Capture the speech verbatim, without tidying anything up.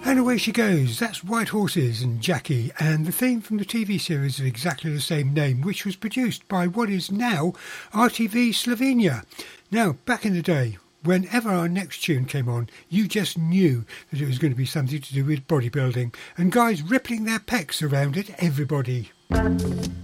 And away she goes. That's White Horses and Jackie, and the theme from the T V series of exactly the same name, which was produced by what is now R T V Slovenia. Now, back in the day, whenever our next tune came on, you just knew that it was going to be something to do with bodybuilding, and guys rippling their pecs around it, everybody.